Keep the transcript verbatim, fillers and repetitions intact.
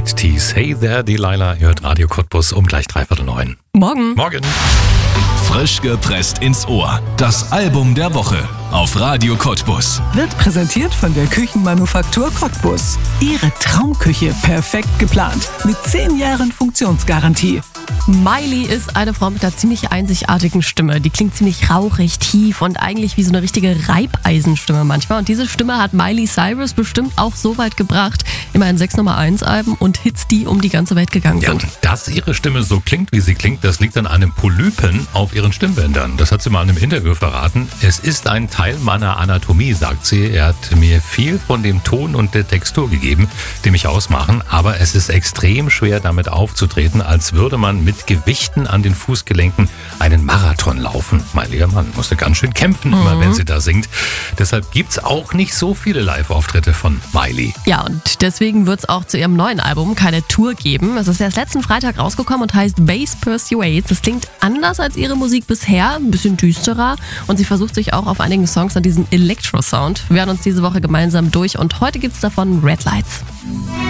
White Tees. Hey there, Delilah. Ihr hört Radio Cottbus um gleich dreiviertel neun. Morgen. Morgen. Frisch gepresst ins Ohr. Das Album der Woche auf Radio Cottbus. Wird präsentiert von der Küchenmanufaktur Cottbus. Ihre Traumküche perfekt geplant. Mit zehn Jahren Funktionsgarantie. Miley ist eine Frau mit einer ziemlich einzigartigen Stimme. Die klingt ziemlich rauchig, tief und eigentlich wie so eine richtige Reibeisenstimme manchmal. Und diese Stimme hat Miley Cyrus bestimmt auch so weit gebracht. Immerhin sechs Nummer eins Alben und Hits, die um die ganze Welt gegangen sind. Ja, dass ihre Stimme so klingt, wie sie klingt, das liegt an einem Polypen auf ihren Stimmbändern. Das hat sie mal in einem Interview verraten. Es ist ein Teil meiner Anatomie, sagt sie. Er hat mir viel von dem Ton und der Textur gegeben, die mich ausmachen. Aber es ist extrem schwer, damit aufzutreten, als würde man mit Gewichten an den Fußgelenken einen Marathon laufen. Mein lieber Mann, musste ganz schön kämpfen, immer wenn sie da singt. Deshalb gibt es auch nicht so viele Live-Auftritte von Miley. Ja, und deswegen wird es auch zu ihrem neuen Album keine Tour geben. Es ist erst letzten Freitag rausgekommen und heißt Bass Persuades. Das klingt anders als ihre Musik bisher, ein bisschen düsterer. Und sie versucht sich auch auf einigen Songs an diesen Electro-Sound. Wir hören uns diese Woche gemeinsam durch und heute gibt es davon Red Lights.